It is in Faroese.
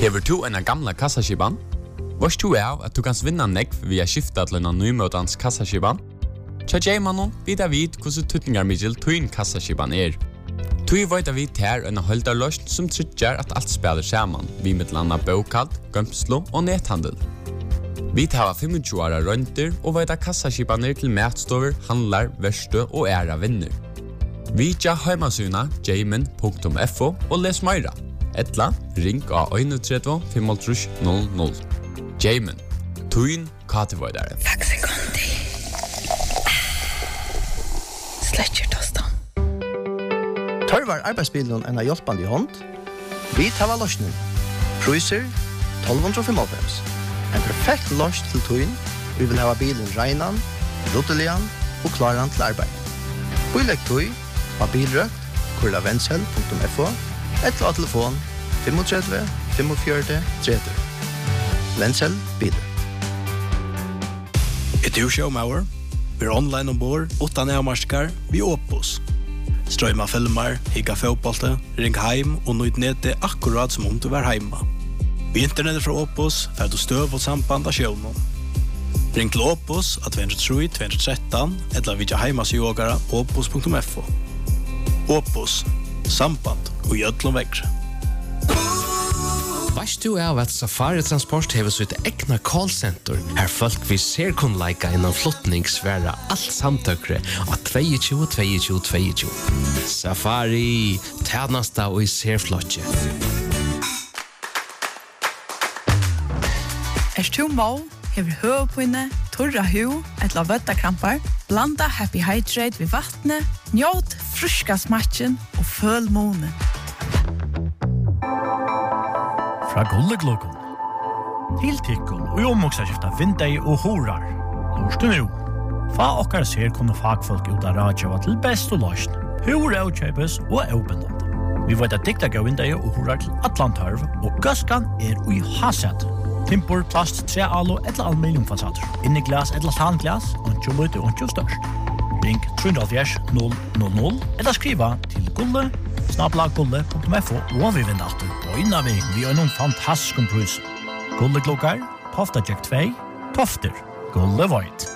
Hever du en gamla kassaskiban? Vars du av at du kan vinna nekv via skifta til en nymøtans kassaskiban? Tja Jaimanon vidar vid hvordan tutningar middel tuin kassaskiban Tui veit vi ter en holdarløst som tryggjar at alt spiller saman, vi mittlanda bokald, gømslo og nethandel. Vi tar 25 åra rønter og veit kassaskibaner til matstover, handlar, verste og æra vinner. Vi tja heimasuna jaimin.fo og les meira. Etla, ring av 31 55 00. Jaimin, tuin katevoidare. Faxe kondi. Sletcher tostan. Tørvar arbeidsbilen en hjelpande hånd. Vi tar løsning. Priser 1295. En perfekt løs til tuin. Vi vil ha bilen reinan, ruddelian og klaran til arbeid. Bilegg tui av bilrøkt, kurlavensel.fo, eller av telefon 35 45 30. Vensel bil. Du showmauer. Vi online ombord, utan avmarskar, vi Opus. Strøyma filmer, higga fotbollte, ring heim og nøyt nete akkurat som om du var heima. Vi internettet fra Opus, fer du støv og samband av sjøvnen. Ring til Opus at 203-213, eller vidja heimas i jogara opus.fo. Opus, samband og gjødlom vekre. Vast du av at Safari Transport hever sitt egna callcenter, her folk vi ser kun leika innan flottningsværa alt samtøkre av 22-22-22. Safari, tjenesta og i serflotje. Du må, hever høvpinne, torra hu, etla vøttakrampar, blanda Happy Hydrate ved vattnet, njåt fruska smatchen og føl månen. Fra Gullegluggen. Til tikkun og omvoksaskifta vindei og horar. Lorstu nu. Fa okkar ser kunne fagfolk ut av radjava til best og løsn. Hur avkjøpes og avbindande. Vi vet at dikta gav vindei og horar til Atlantarv, og gøskan i haset. Timpor, plast, tre alo eller aluminiumfasader. Inni glas eller tanglas, og ikke lite og ikke størst. Ring 340 eller skriva til gulle@gulle.fo og vi vinner alltid på innavi. Vi har noen fantastisk pris. Gulle klokkar, Tofta Jack 2, Tofter, Gulle Void.